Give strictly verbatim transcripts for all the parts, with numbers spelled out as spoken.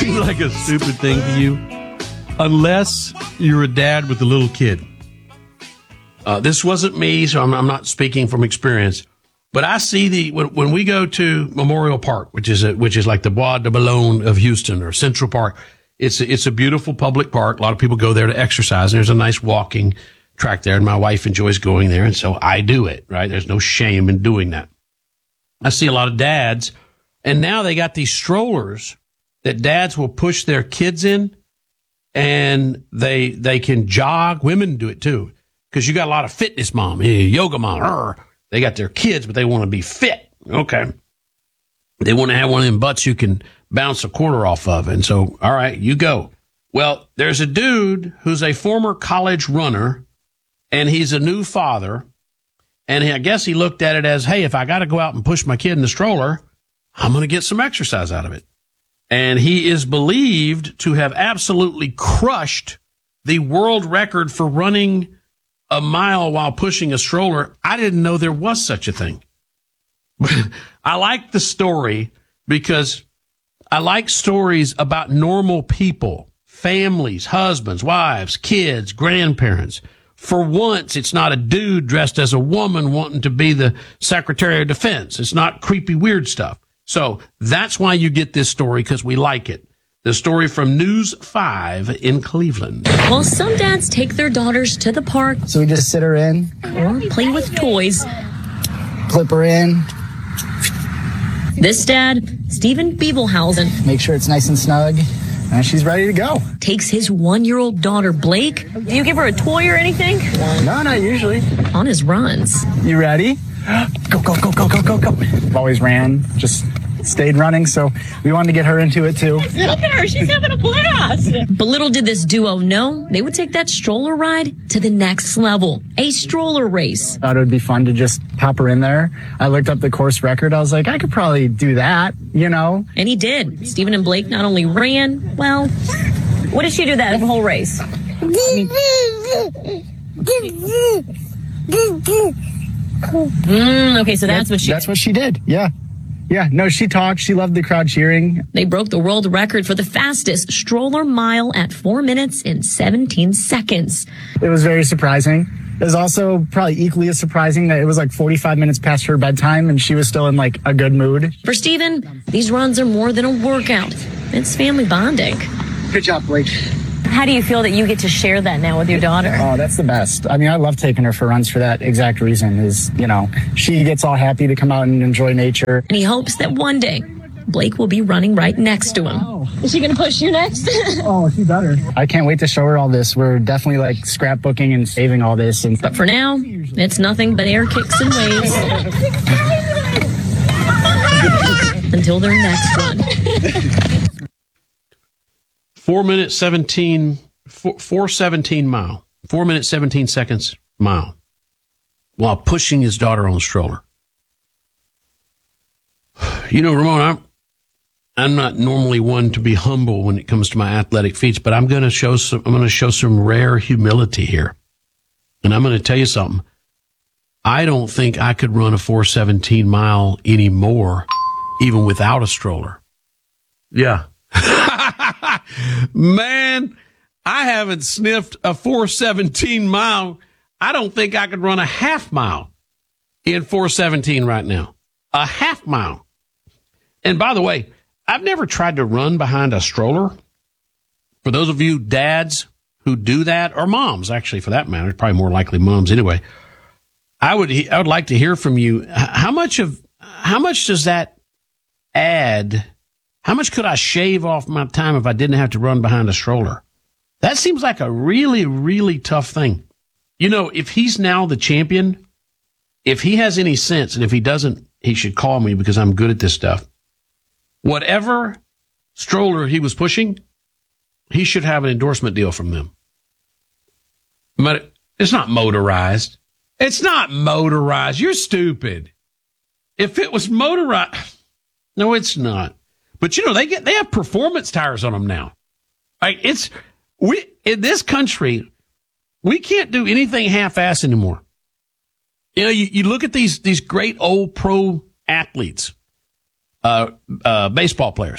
seems like a stupid thing to you, unless you're a dad with a little kid. Uh, this wasn't me, so I'm, I'm not speaking from experience. But I see the when, when we go to Memorial Park, which is a, which is like the Bois de Boulogne of Houston, or Central Park. It's a, it's a beautiful public park. A lot of people go there to exercise, and there's a nice walking track there, and my wife enjoys going there, and so I do it. Right? There's no shame in doing that. I see a lot of dads, and now they got these strollers that dads will push their kids in, and they they can jog. Women do it too, because you got a lot of fitness mom, yoga mom. Rrr. They got their kids, but they want to be fit. Okay. They want to have one of them butts you can bounce a quarter off of. And so, all right, you go. Well, there's a dude who's a former college runner, and he's a new father. And he, I guess he looked at it as, hey, if I got to go out and push my kid in the stroller, I'm going to get some exercise out of it. And he is believed to have absolutely crushed the world record for running a mile while pushing a stroller. I didn't know there was such a thing. I like the story because I like stories about normal people, families, husbands, wives, kids, grandparents. For once, it's not a dude dressed as a woman wanting to be the Secretary of Defense. It's not creepy, weird stuff. So that's why you get this story, because we like it. The story from News five in Cleveland. Well, some dads take their daughters to the park. So we just sit her in. Or play with toys. Clip her in. This dad, Stephen Beeblehausen. Make sure it's nice and snug. And she's ready to go. Takes his one-year-old daughter, Blake. Do you give her a toy or anything? No, not usually. On his runs. You ready? Go, go, go, go, go, go, go. Always ran, just stayed running, so we wanted to get her into it too. Look at her, she's having a blast. But little did this duo know, they would take that stroller ride to the next level, a stroller race. Thought it would be fun to just pop her in there. I looked up the course record. I was like, I could probably do that, you know? And he did. Stephen and Blake not only ran, well, what did she do that whole race? Mm, okay, so that's that, what she That's what she did, yeah. Yeah, no, she talked. She loved the crowd cheering. They broke the world record for the fastest stroller mile at four minutes and seventeen seconds. It was very surprising. It was also probably equally as surprising that it was like forty-five minutes past her bedtime and she was still in like a good mood. For Stephen, these runs are more than a workout. It's family bonding. Good job, Blake. How do you feel that you get to share that now with your daughter? Oh, that's the best. I mean, I love taking her for runs for that exact reason is, you know, she gets all happy to come out and enjoy nature. And he hopes that one day Blake will be running right next to him. Oh. Is she going to push you next? Oh, she better. I can't wait to show her all this. We're definitely like scrapbooking and saving all this. And But for now, it's nothing but air kicks and waves. Until their next run. Four minutes, seventeen, four, four seventeen mile, four minutes, seventeen seconds mile, while pushing his daughter on the stroller. You know, Ramon, I'm, I'm not normally one to be humble when it comes to my athletic feats, but I'm going to show some, I'm going to show some rare humility here. And I'm going to tell you something. I don't think I could run a four seventeen mile anymore, even without a stroller. Yeah. Man, I haven't sniffed a four seventeen mile. I don't think I could run a half mile in four seventeen right now. A half mile. And by the way, I've never tried to run behind a stroller. For those of you dads who do that, or moms, actually, for that matter, probably more likely moms anyway, I would I would like to hear from you. How much of how much does that add? How much could I shave off my time if I didn't have to run behind a stroller? That seems like a really, really tough thing. You know, if he's now the champion, if he has any sense, and if he doesn't, he should call me because I'm good at this stuff. Whatever stroller he was pushing, he should have an endorsement deal from them. But it's not motorized. It's not motorized. You're stupid. If it was motorized, no, it's not. But you know, they get, they have performance tires on them now. Like it's, we, in this country, we can't do anything half-ass anymore. You know, you, you look at these, these great old pro athletes, uh, uh, baseball players,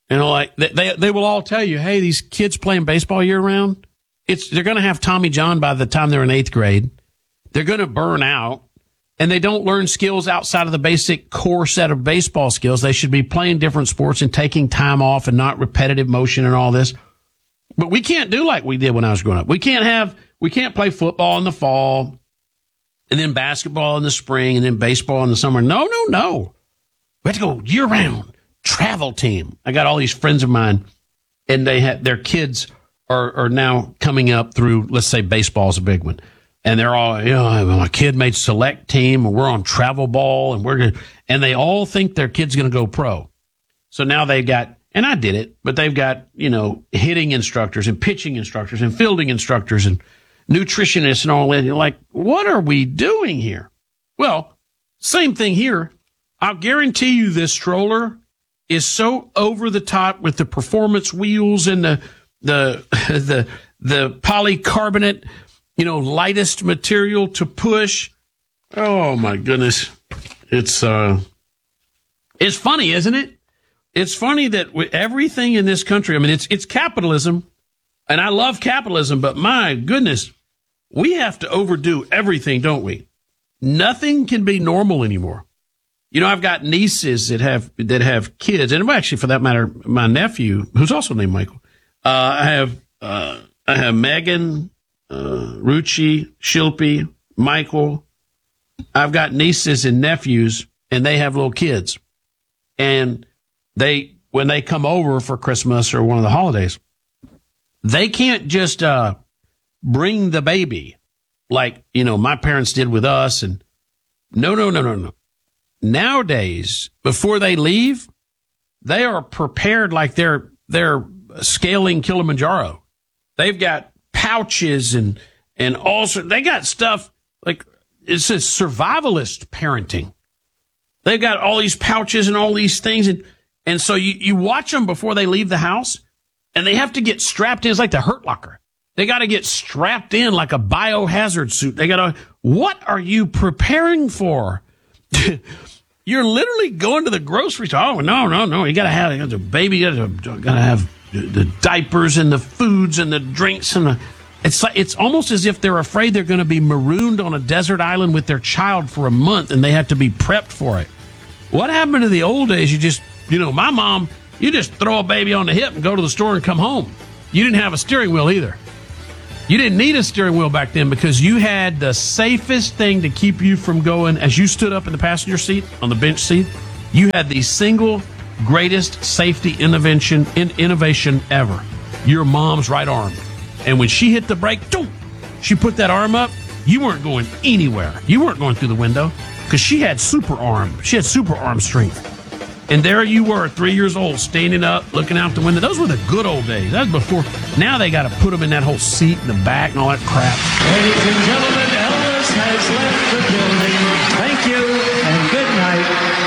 You know, like they, they, they will all tell you, hey, these kids playing baseball year round, it's, they're going to have Tommy John by the time they're in eighth grade. They're going to burn out, and they don't learn skills outside of the basic core set of baseball skills. They should be playing different sports and taking time off and not repetitive motion and all this. But we can't do like we did when I was growing up. We can't have, we can't play football in the fall and then basketball in the spring and then baseball in the summer. No, no, no. We have to go year round. Travel team. I got all these friends of mine, and they have their kids are, are now coming up through, let's say baseball's a big one. And they're all, you know, my kid made select team, and we're on travel ball, and we're going to, and they all think their kid's going to go pro. So now they've got, and I did it, but they've got, you know, hitting instructors and pitching instructors and fielding instructors and nutritionists and all that. You're like, what are we doing here? Well, same thing here. I'll guarantee you this stroller is so over the top with the performance wheels and the, the, the, the polycarbonate, you know, lightest material to push. Oh my goodness. It's, uh, it's funny, isn't it? It's funny that with everything in this country, I mean, it's, it's capitalism, and I love capitalism, but my goodness, we have to overdo everything, don't we? Nothing can be normal anymore. You know, I've got nieces that have, that have kids, and actually, for that matter, my nephew, who's also named Michael, uh, I have, uh, I have Megan, uh, Ruchi, Shilpi, Michael. I've got nieces and nephews, and they have little kids. And they, when they come over for Christmas or one of the holidays, they can't just, uh, bring the baby like, you know, my parents did with us. And no, no, no, no, no. Nowadays, before they leave, they are prepared like they're, they're scaling Kilimanjaro. They've got pouches and, and also they got stuff like, it says survivalist parenting. They've got all these pouches and all these things. And, and so you, you watch them before they leave the house, and they have to get strapped in. It's like the Hurt Locker. They got to get strapped in like a biohazard suit. They got to, what are you preparing for? You're literally going to the grocery store. Oh, no, no, no. You got to have, you got the baby, you got to, got to have the diapers and the foods and the drinks and the, it's like, it's almost as if they're afraid they're going to be marooned on a desert island with their child for a month, and they have to be prepped for it. What happened to the old days? You just, you know, my mom, you just throw a baby on the hip and go to the store and come home. You didn't have a steering wheel either. You didn't need a steering wheel back then because you had the safest thing to keep you from going. As you stood up in the passenger seat, on the bench seat, you had the single greatest safety innovation in innovation ever. Your mom's right arm. And when she hit the brake, boom, she put that arm up. You weren't going anywhere. You weren't going through the window because she had super arm. She had super arm strength. And there you were, three years old, standing up, looking out the window. Those were the good old days. That was before. Now they got to put them in that whole seat in the back and all that crap. Ladies and gentlemen, Elvis has left the building. Thank you and good night.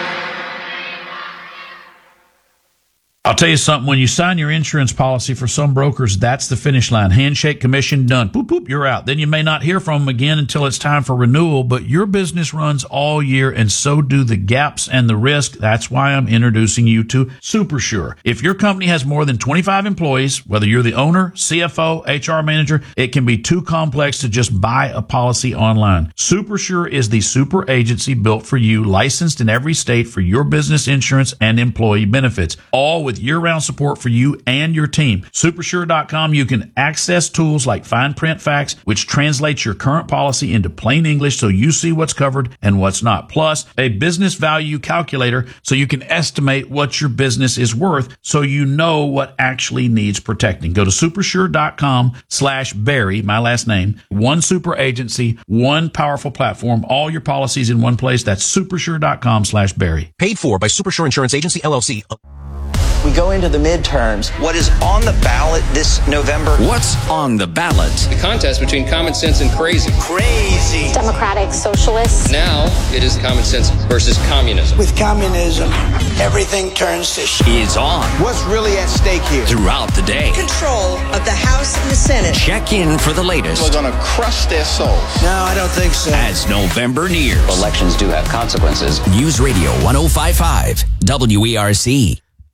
I'll tell you something. When you sign your insurance policy for some brokers, that's the finish line. Handshake, commission, done. Boop, boop, you're out. Then you may not hear from them again until it's time for renewal, but your business runs all year, and so do the gaps and the risk. That's why I'm introducing you to SuperSure. If your company has more than twenty-five employees, whether you're the owner, C F O, H R manager, it can be too complex to just buy a policy online. SuperSure is the super agency built for you, licensed in every state for your business insurance and employee benefits, all with year-round support for you and your team. Supersure dot com, you can access tools like fine print facts, which translates your current policy into plain English so you see what's covered and what's not. Plus, a business value calculator so you can estimate what your business is worth so you know what actually needs protecting. Go to supersure dot com slash Barry, my last name, one super agency, one powerful platform, all your policies in one place. That's supersure dot com slash Barry. Paid for by Supersure Insurance Agency, L L C. We go into the midterms. What is on the ballot this November? What's on the ballot? The contest between common sense and crazy. Crazy. Democratic socialists. Now it is common sense versus communism. With communism, everything turns to shit. Is on. What's really at stake here? Throughout the day. Control of the House and the Senate. Check in for the latest. We're going to crush their souls. No, I don't think so. As November nears. Elections do have consequences. News Radio one oh five point five, W E R C.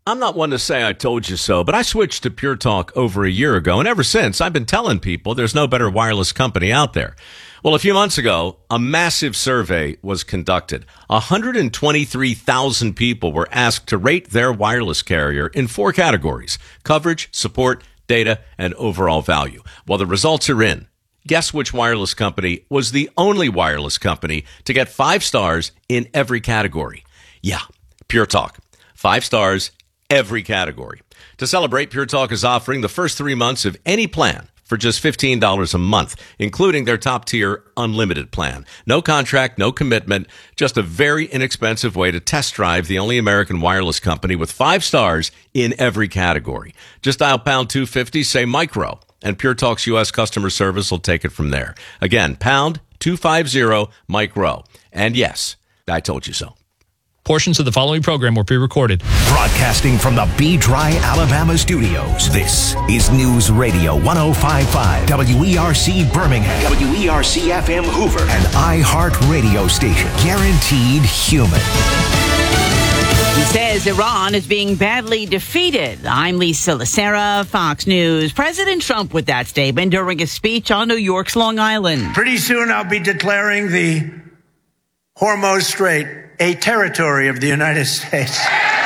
I'm not one to say I told you so, but I switched to Pure Talk over a year ago, and ever since, I've been telling people there's no better wireless company out there. Well, a few months ago, a massive survey was conducted. one hundred twenty-three thousand people were asked to rate their wireless carrier in four categories: coverage, support, data, and overall value. Well, the results are in. Guess which wireless company was the only wireless company to get five stars in every category? Yeah, Pure Talk. Five stars, every category. To celebrate, Pure Talk is offering the first three months of any plan for just fifteen dollars a month, including their top-tier unlimited plan. No contract, no commitment, just a very inexpensive way to test drive the only American wireless company with five stars in every category. Just dial pound two fifty, say micro, and Pure Talk's U S customer service will take it from there. Again, pound two fifty, micro. And yes, I told you so. Portions of the following program were pre-recorded. Broadcasting from the B-Dry, Alabama studios, this is News Radio one oh five point five, W E R C Birmingham, W E R C F M Hoover, and iHeart Radio Station. Guaranteed human. He says Iran is being badly defeated. I'm Lisa Lacera, Fox News. President Trump with that statement during a speech on New York's Long Island. Pretty soon I'll be declaring the Hormuz Strait a territory of the United States.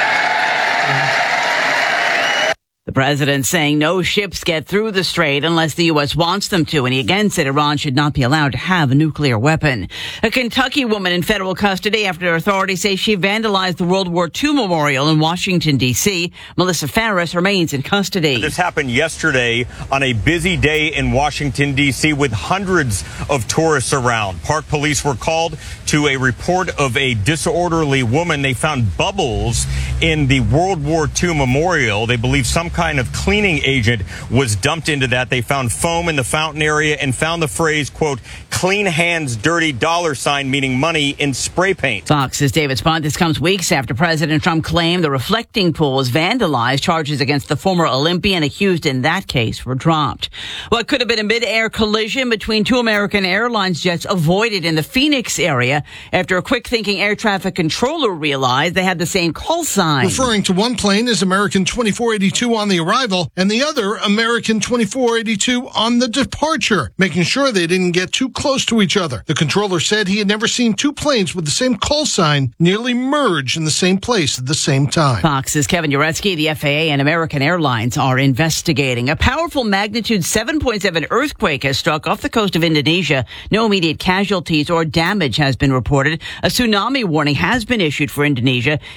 The president saying no ships get through the strait unless the U S wants them to, and he again said Iran should not be allowed to have a nuclear weapon. A Kentucky woman in federal custody after authorities say she vandalized the World War Two memorial in Washington, D C Melissa Farris remains in custody. This happened yesterday on a busy day in Washington, D C with hundreds of tourists around. Park police were called to a report of a disorderly woman. They found bubbles in the World War Two memorial. They believe some kind of cleaning agent was dumped into that. They found foam in the fountain area and found the phrase, quote, clean hands, dirty dollar sign, meaning money, in spray paint. Fox's David Spunt. This comes weeks after President Trump claimed the reflecting pool was vandalized. Charges against the former Olympian accused in that case were dropped. What could have been a mid-air collision between two American Airlines jets avoided in the Phoenix area after a quick-thinking air traffic controller realized they had the same call sign. Referring to one plane as American twenty-four eighty-two on the arrival and the other American twenty-four eighty-two on the departure, making sure they didn't get too close to each other. The controller said he had never seen two planes with the same call sign nearly merge in the same place at the same time. Fox's Kevin Uretsky. The F A A and American Airlines are investigating. A powerful magnitude seven point seven earthquake has struck off the coast of Indonesia. No immediate casualties or damage has been reported. A tsunami warning has been issued for Indonesia.